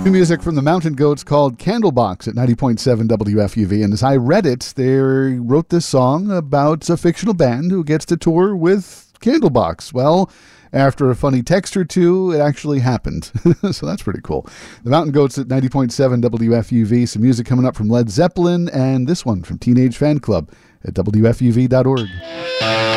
New music from the Mountain Goats called Candlebox at 90.7 WFUV. And as I read it, they wrote this song about a fictional band who gets to tour with Candlebox. Well, after a funny text or two, it actually happened. So that's pretty cool. The Mountain Goats at 90.7 WFUV. Some music coming up from Led Zeppelin and this one from Teenage Fan Club at WFUV.org.